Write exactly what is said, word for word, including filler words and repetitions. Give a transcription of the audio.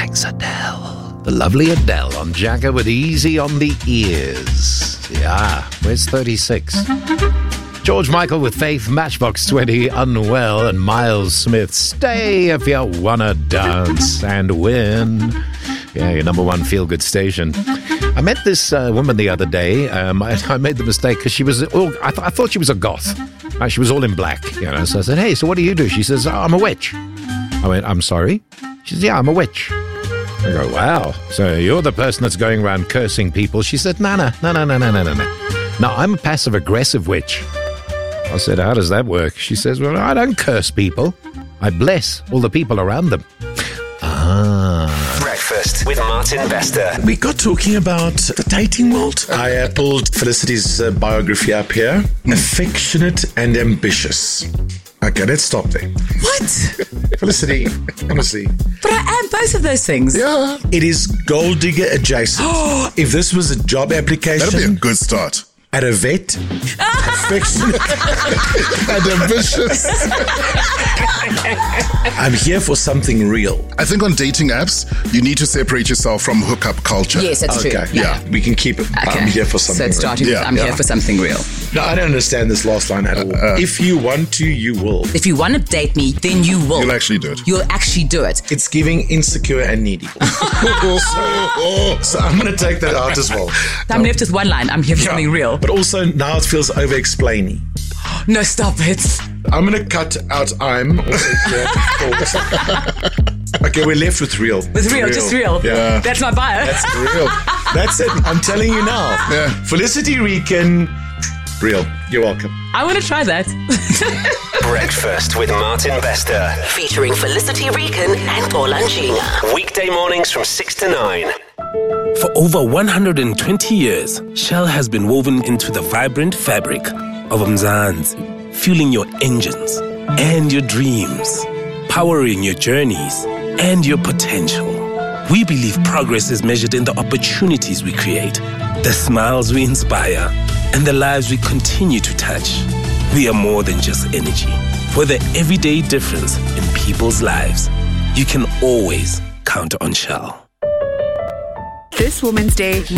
likes Adele. The lovely Adele on Jagger with Easy on the Ears. Yeah, where's thirty-six? George Michael with Faith, Matchbox twenty, Unwell, and Miles Smith, Stay If You Wanna Dance and Win. Yeah, your number one feel-good station. I met this uh, woman the other day. Um, I, I made the mistake because she was all, I, th- I thought she was a goth. Uh, she was all in black, you know. So I said, hey, so what do you do? She says, oh, I'm a witch. I went, I'm sorry? She says, yeah, I'm a witch. I go, wow. So you're the person that's going around cursing people. She said, no, no, no, no, no, no, no, no. No, I'm a passive-aggressive witch. I said, how does that work? She says, well, I don't curse people. I bless all the people around them. Ah. Breakfast with Martin Bester. We got talking about the dating world. I uh, pulled Felicity's uh, biography up here. Mm. Affectionate and ambitious. Okay, let's stop there. What? Felicity, honestly. But I am both of those things. Yeah. It is gold digger adjacent. If this was a job application. That'd be a good start. At a vet. Affectionate and ambitious. I'm here for something real. I think on dating apps, you need to separate yourself from hookup culture. Yes, that's okay. true. Yeah. yeah, we can keep it. Okay. I'm here for something So it's real. starting Yeah. with, I'm Yeah. here for something real. No, I don't understand this last line at all. Uh, if you want to, you will. If you want to date me, then you will. You'll actually do it. You'll actually do it. It's giving insecure and needy. so, so I'm going to take that out as well. I'm left with one line. I'm here for Yeah. something real. But also now it feels over-explainy. No, stop it. I'm going to cut out I'm. Also here. Okay, we're left with real. With real, just real. Yeah. That's my bio. That's real. That's it. I'm telling you now. Yeah. Felicity Rican, real. You're welcome. I want to try that. Breakfast with Martin Bester. Featuring Felicity Rican and Paul Anjina. Weekday mornings from six to nine. For over one hundred twenty years, Shell has been woven into the vibrant fabric of Mzansi, fueling your engines and your dreams, powering your journeys and your potential. We believe progress is measured in the opportunities we create, the smiles we inspire, and the lives we continue to touch. We are more than just energy. For the everyday difference in people's lives, you can always count on Shell. This Women's Day,